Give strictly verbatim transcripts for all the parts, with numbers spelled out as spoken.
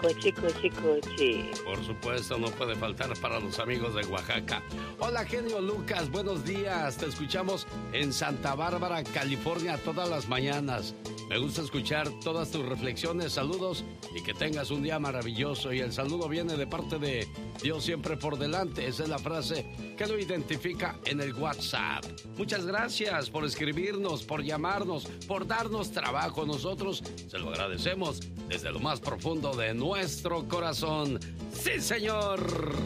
Cuchi, cuchi, cuchi. Por supuesto, no puede faltar para los amigos de Oaxaca. Hola, genio Lucas, buenos días. Te escuchamos en Santa Bárbara, California, todas las mañanas. Me gusta escuchar todas tus reflexiones, saludos y que tengas un día maravilloso. Y el saludo viene de parte de Dios siempre por delante. Esa es la frase que lo identifica en el WhatsApp. Muchas gracias por escribirnos, por llamarnos, por darnos trabajo. Nosotros se lo agradecemos desde lo más profundo de nuestro corazón. ¡Sí, señor!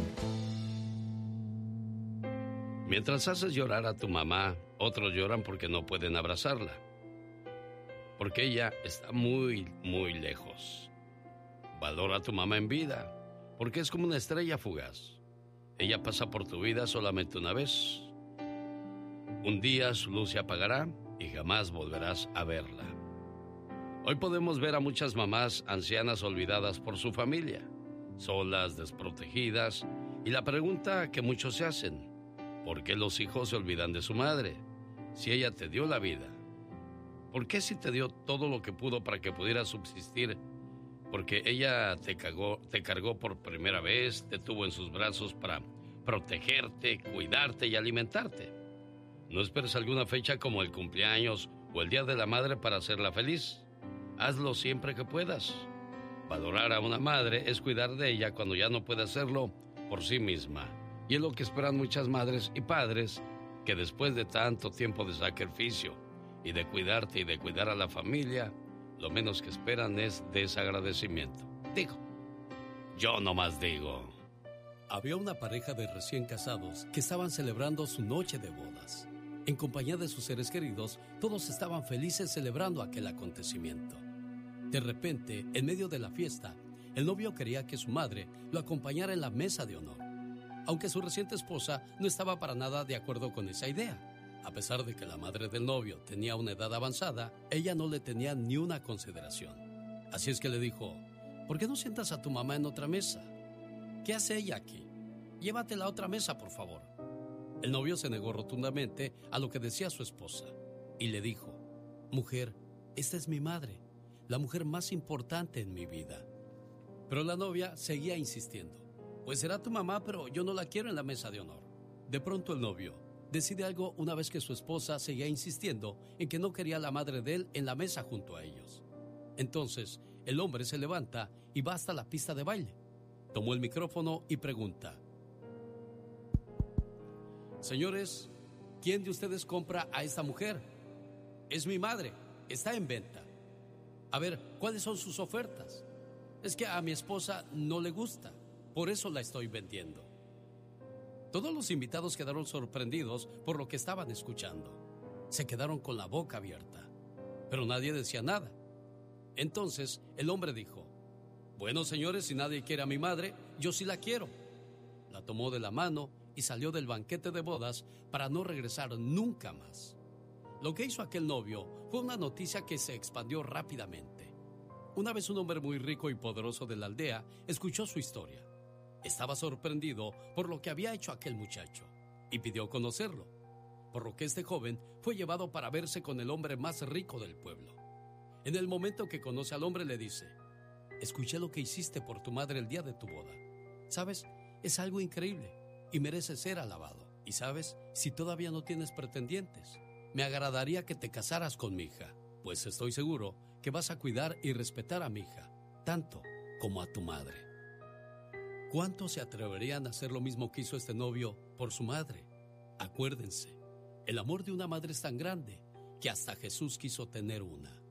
Mientras haces llorar a tu mamá, otros lloran porque no pueden abrazarla. Porque ella está muy, muy lejos. Valora a tu mamá en vida, porque es como una estrella fugaz. Ella pasa por tu vida solamente una vez. Un día su luz se apagará y jamás volverás a verla. Hoy podemos ver a muchas mamás ancianas olvidadas por su familia, solas, desprotegidas, y la pregunta que muchos se hacen: ¿por qué los hijos se olvidan de su madre? Si ella te dio la vida, ¿por qué si te dio todo lo que pudo para que pudieras subsistir? Porque ella te cargó, te cargó por primera vez, te tuvo en sus brazos para protegerte, cuidarte y alimentarte. No esperes alguna fecha como el cumpleaños o el Día de la Madre para hacerla feliz. Hazlo siempre que puedas. Valorar a una madre es cuidar de ella cuando ya no puede hacerlo por sí misma. Y es lo que esperan muchas madres y padres, que después de tanto tiempo de sacrificio y de cuidarte y de cuidar a la familia, lo menos que esperan es desagradecimiento. Digo, yo nomás digo. Había una pareja de recién casados que estaban celebrando su noche de bodas. En compañía de sus seres queridos, todos estaban felices celebrando aquel acontecimiento. De repente, en medio de la fiesta, el novio quería que su madre lo acompañara en la mesa de honor, aunque su reciente esposa no estaba para nada de acuerdo con esa idea. A pesar de que la madre del novio tenía una edad avanzada, ella no le tenía ni una consideración. Así es que le dijo: ¿por qué no sientas a tu mamá en otra mesa? ¿Qué hace ella aquí? Llévatela a otra mesa, por favor. El novio se negó rotundamente a lo que decía su esposa y le dijo: mujer, esta es mi madre, la mujer más importante en mi vida. Pero la novia seguía insistiendo: pues será tu mamá, pero yo no la quiero en la mesa de honor. De pronto el novio decide algo una vez que su esposa seguía insistiendo en que no quería a la madre de él en la mesa junto a ellos. Entonces el hombre se levanta y va hasta la pista de baile. Tomó el micrófono y pregunta: señores, ¿quién de ustedes compra a esta mujer? Es mi madre, está en venta. A ver, ¿cuáles son sus ofertas? Es que a mi esposa no le gusta, por eso la estoy vendiendo. Todos los invitados quedaron sorprendidos por lo que estaban escuchando. Se quedaron con la boca abierta, pero nadie decía nada. Entonces el hombre dijo: bueno, señores, si nadie quiere a mi madre, yo sí la quiero. La tomó de la mano y salió del banquete de bodas para no regresar nunca más. Lo que hizo aquel novio fue una noticia que se expandió rápidamente. Una vez un hombre muy rico y poderoso de la aldea escuchó su historia. Estaba sorprendido por lo que había hecho aquel muchacho y pidió conocerlo, por lo que este joven fue llevado para verse con el hombre más rico del pueblo. En el momento que conoce al hombre, le dice: escuché lo que hiciste por tu madre el día de tu boda. ¿Sabes? Es algo increíble y merece ser alabado. Y sabes, si todavía no tienes pretendientes, me agradaría que te casaras con mi hija, pues estoy seguro que vas a cuidar y respetar a mi hija, tanto como a tu madre. ¿Cuántos se atreverían a hacer lo mismo que hizo este novio por su madre? Acuérdense, el amor de una madre es tan grande que hasta Jesús quiso tener una.